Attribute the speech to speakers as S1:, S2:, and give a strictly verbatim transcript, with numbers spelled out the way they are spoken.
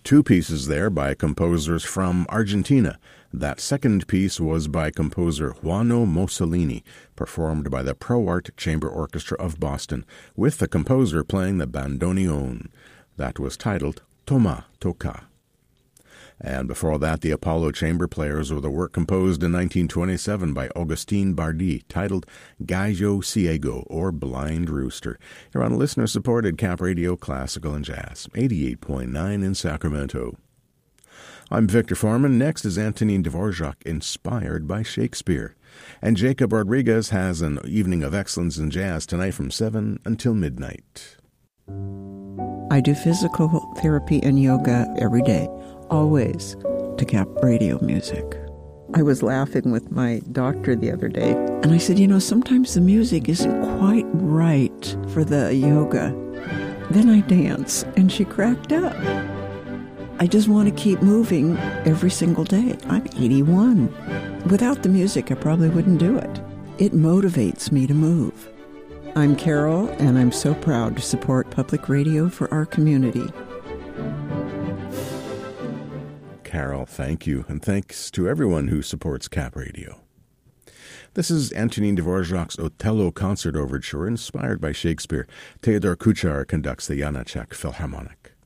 S1: Two pieces there by composers from Argentina. That second piece was by composer Juano Mussolini, performed by the Pro Art Chamber Orchestra of Boston, with the composer playing the bandoneon. That was titled Toma Toca. And before that, the Apollo Chamber Players with a work composed in nineteen twenty-seven by Augustin Bardi, titled Gallo Ciego, or Blind Rooster. You're on listener-supported Cap Radio Classical and Jazz, eighty-eight point nine in Sacramento. I'm Victor Foreman. Next is Antonin Dvorak, inspired by Shakespeare. And Jacob Rodriguez has an evening of excellence in jazz tonight from seven until midnight.
S2: I do physical therapy and yoga every day. Always to Cap Radio music. I was laughing with my doctor the other day, and I said, you know, sometimes the music isn't quite right for the yoga. Then I dance, and she cracked up. I just want to keep moving every single day. I'm eighty-one. Without the music, I probably wouldn't do it. It motivates me to move. I'm Carol, and I'm so proud to support public radio for our community.
S1: Carol, thank you, and thanks to everyone who supports Cap Radio. This is Antonin Dvorak's Otello Concert Overture, inspired by Shakespeare. Theodor Kuchar conducts the Janacek Philharmonic.